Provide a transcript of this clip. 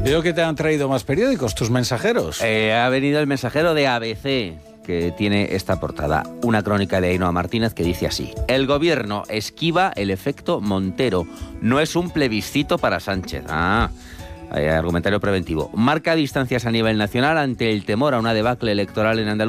Veo que te han traído más periódicos, tus mensajeros. Ha venido el mensajero de ABC, que tiene esta portada. Una crónica de Ainhoa Martínez que dice así: el gobierno esquiva el efecto Montero. No es un plebiscito para Sánchez. Argumentario preventivo. Marca distancias a nivel nacional ante el temor a una debacle electoral en Andalucía.